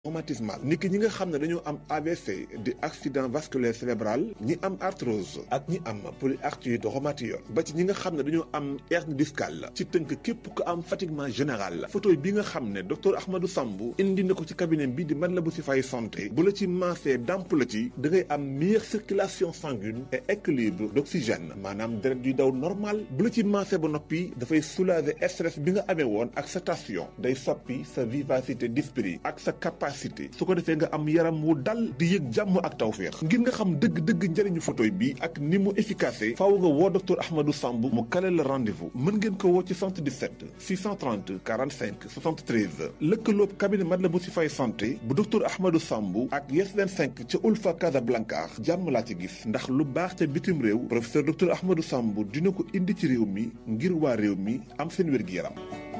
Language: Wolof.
traumatismal niki ñi nga xam ne dañoo am AVC di accident vasculaire cérébral ñi am arthrose ak ñi am polyarthrite rhumatoïde ba ci ñi nga xam ne dañoo am hernie discale ci tënk képp ku am fatiguement général fauteuil bi nga xam ne docteur Ahmadou Sambou indi na ko ci cabinet bi di Matlaboul Chifaay santé bu la ci maasee damp la ci da ngay am meilleure circulation sanguine et équilibre d'oxygène maanaam deret yuy daw normal bu la ci maasee ba noppi dafay soulager stress bi nga amee woon ak sa tension day soppi sa vivacité d'esprit ak sa capacité su ko defee nga am yaram wu dal di yëg jàmm ak tawféex ngir nga xam dëgg-dëgg njëriñu fauteuil bi ak ni mu efficace faaw nga woo docteur Ahmadou Sambou mu kale la rendez-vous mën ngeen ko woo ci 77 630 45 73 lëkkaloob cabinet Matlaboul Chifaay santé bu docteur Ahmadou Sambou ak Yes 25 ca Ulfa Casablanca jàmm laa ci gis ndax lu baax ca bitim réew professeur docteur Ahmadou Sambou dina ko indi ci réew mi ngir waa réew mi am seen wér-gi-yaram